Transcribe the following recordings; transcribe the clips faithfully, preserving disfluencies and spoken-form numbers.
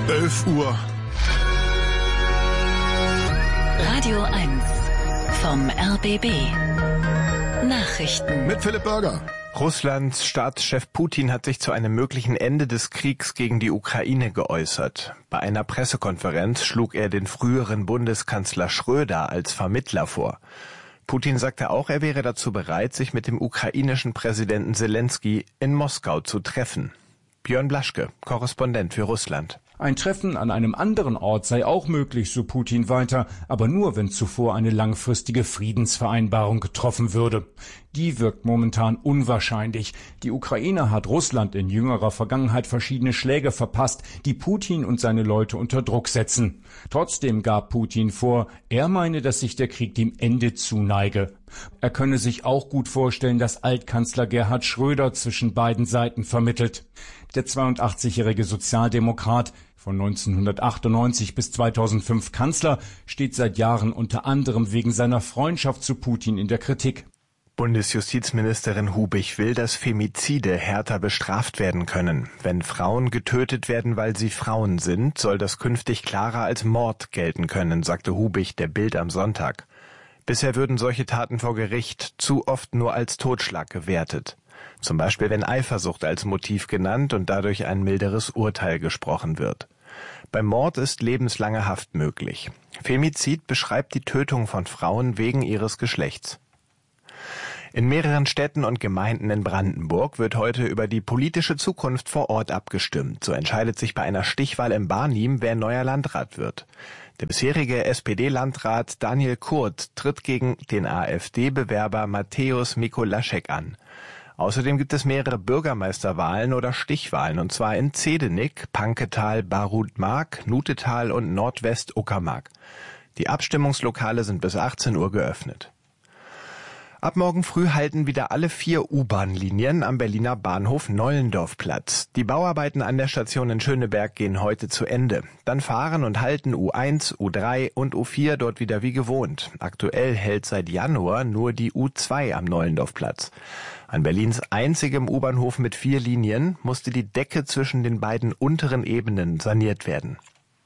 elf Uhr. Radio eins vom R B B. Nachrichten mit Philipp Burger. Russlands Staatschef Putin hat sich zu einem möglichen Ende des Kriegs gegen die Ukraine geäußert. Bei einer Pressekonferenz schlug er den früheren Bundeskanzler Schröder als Vermittler vor. Putin sagte auch, er wäre dazu bereit, sich mit dem ukrainischen Präsidenten Selenskyj in Moskau zu treffen. Björn Blaschke, Korrespondent für Russland. Ein Treffen an einem anderen Ort sei auch möglich, so Putin weiter, aber nur, wenn zuvor eine langfristige Friedensvereinbarung getroffen würde. Die wirkt momentan unwahrscheinlich. Die Ukraine hat Russland in jüngerer Vergangenheit verschiedene Schläge verpasst, die Putin und seine Leute unter Druck setzen. Trotzdem gab Putin vor, er meine, dass sich der Krieg dem Ende zuneige. Er könne sich auch gut vorstellen, dass Altkanzler Gerhard Schröder zwischen beiden Seiten vermittelt. Der zweiundachtzigjährige Sozialdemokrat, von neunzehnhundertachtundneunzig bis zweitausendfünf Kanzler, steht seit Jahren unter anderem wegen seiner Freundschaft zu Putin in der Kritik. Bundesjustizministerin Hubich will, dass Femizide härter bestraft werden können. Wenn Frauen getötet werden, weil sie Frauen sind, soll das künftig klarer als Mord gelten können, sagte Hubich der Bild am Sonntag. Bisher würden solche Taten vor Gericht zu oft nur als Totschlag gewertet. Zum Beispiel, wenn Eifersucht als Motiv genannt und dadurch ein milderes Urteil gesprochen wird. Beim Mord ist lebenslange Haft möglich. Femizid beschreibt die Tötung von Frauen wegen ihres Geschlechts. In mehreren Städten und Gemeinden in Brandenburg wird heute über die politische Zukunft vor Ort abgestimmt. So entscheidet sich bei einer Stichwahl im Barnim, wer neuer Landrat wird. Der bisherige S P D-Landrat Daniel Kurt tritt gegen den AfD-Bewerber Mateusz Mikolaschek an. Außerdem gibt es mehrere Bürgermeisterwahlen oder Stichwahlen, und zwar in Zedenik, Panketal, Barut-Mark, Nutetal und Nordwest-Uckermark. Die Abstimmungslokale sind bis achtzehn Uhr geöffnet. Ab morgen früh halten wieder alle vier U-Bahn-Linien am Berliner Bahnhof Nollendorf Platz. Die Bauarbeiten an der Station in Schöneberg gehen heute zu Ende. Dann fahren und halten U eins, U drei und U vier dort wieder wie gewohnt. Aktuell hält seit Januar nur die U zwei am Nollendorf Platz. An Berlins einzigem U-Bahnhof mit vier Linien musste die Decke zwischen den beiden unteren Ebenen saniert werden.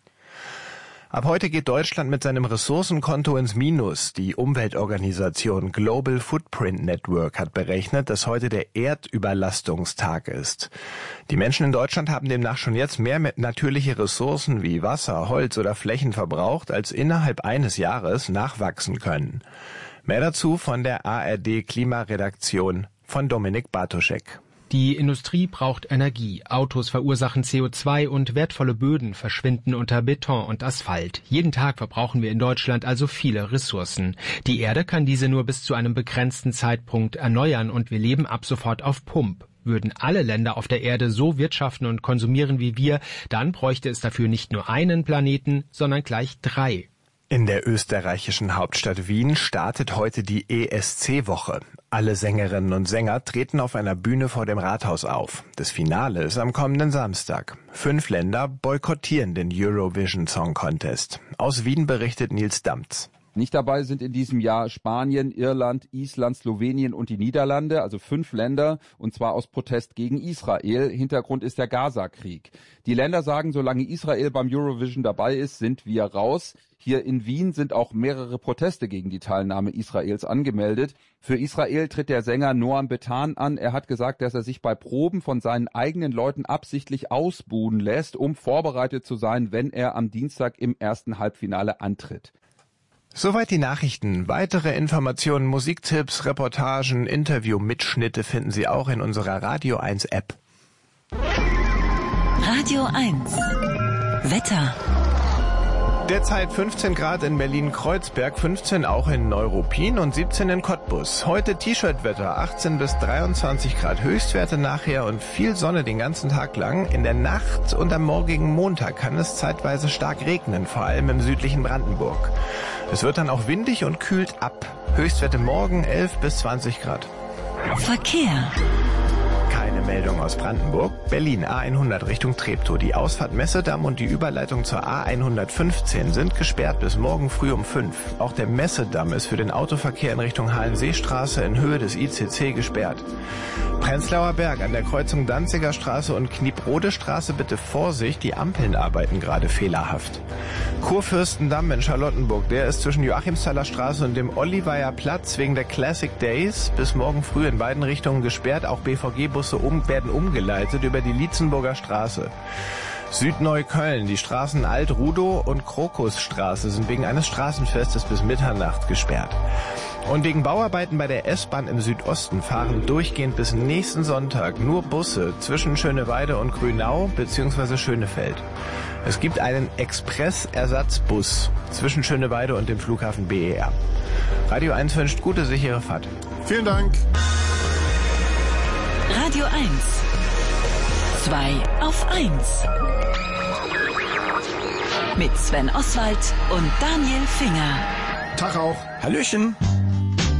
Ab heute geht Deutschland mit seinem Ressourcenkonto ins Minus. Die Umweltorganisation Global Footprint Network hat berechnet, dass heute der Erdüberlastungstag ist. Die Menschen in Deutschland haben demnach schon jetzt mehr natürliche Ressourcen wie Wasser, Holz oder Flächen verbraucht, als innerhalb eines Jahres nachwachsen können. Mehr dazu von der A R D-Klimaredaktion von Dominik Bartoschek. Die Industrie braucht Energie, Autos verursachen C O zwei und wertvolle Böden verschwinden unter Beton und Asphalt. Jeden Tag verbrauchen wir in Deutschland also viele Ressourcen. Die Erde kann diese nur bis zu einem begrenzten Zeitpunkt erneuern und wir leben ab sofort auf Pump. Würden alle Länder auf der Erde so wirtschaften und konsumieren wie wir, dann bräuchte es dafür nicht nur einen Planeten, sondern gleich drei. In der österreichischen Hauptstadt Wien startet heute die E S C-Woche. Alle Sängerinnen und Sänger treten auf einer Bühne vor dem Rathaus auf. Das Finale ist am kommenden Samstag. Fünf Länder boykottieren den Eurovision Song Contest. Aus Wien berichtet Nils Damtz. Nicht dabei sind in diesem Jahr Spanien, Irland, Island, Slowenien und die Niederlande, also fünf Länder, und zwar aus Protest gegen Israel. Hintergrund ist der Gaza-Krieg. Die Länder sagen, solange Israel beim Eurovision dabei ist, sind wir raus. Hier in Wien sind auch mehrere Proteste gegen die Teilnahme Israels angemeldet. Für Israel tritt der Sänger Noam Betan an. Er hat gesagt, dass er sich bei Proben von seinen eigenen Leuten absichtlich ausbuhen lässt, um vorbereitet zu sein, wenn er am Dienstag im ersten Halbfinale antritt. Soweit die Nachrichten. Weitere Informationen, Musiktipps, Reportagen, Interview-Mitschnitte finden Sie auch in unserer Radio eins App. Radio eins Wetter. Derzeit fünfzehn Grad in Berlin-Kreuzberg, fünfzehn auch in Neuruppin und siebzehn in Cottbus. Heute T-Shirt-Wetter, achtzehn bis dreiundzwanzig Grad Höchstwerte nachher und viel Sonne den ganzen Tag lang. In der Nacht und am morgigen Montag kann es zeitweise stark regnen, vor allem im südlichen Brandenburg. Es wird dann auch windig und kühlt ab. Höchstwerte morgen elf bis zwanzig Grad. Verkehr. Keine Meldung aus Brandenburg. Berlin A hundert Richtung Treptow. Die Ausfahrt Messedamm und die Überleitung zur A hundertfünfzehn sind gesperrt bis morgen früh um fünf. Auch der Messedamm ist für den Autoverkehr in Richtung Hallenseestraße in Höhe des I C C gesperrt. Prenzlauer Berg an der Kreuzung Danziger Straße und Knieprode Straße bitte Vorsicht, die Ampeln arbeiten gerade fehlerhaft. Kurfürstendamm in Charlottenburg, der ist zwischen Joachimsthaler Straße und dem Ollivayer Platz wegen der Classic Days bis morgen früh in beiden Richtungen gesperrt. Auch B V G-Busse um, werden umgeleitet über die Lietzenburger Straße. Südneukölln, die Straßen Alt-Rudow und Krokusstraße sind wegen eines Straßenfestes bis Mitternacht gesperrt. Und wegen Bauarbeiten bei der S-Bahn im Südosten fahren durchgehend bis nächsten Sonntag nur Busse zwischen Schöneweide und Grünau bzw. Schönefeld. Es gibt einen Express-Ersatzbus zwischen Schöneweide und dem Flughafen B E R. Radio eins wünscht gute, sichere Fahrt. Vielen Dank. Radio eins. zwei auf eins. Mit Sven Oswald und Daniel Finger. Tag auch. Hallöchen.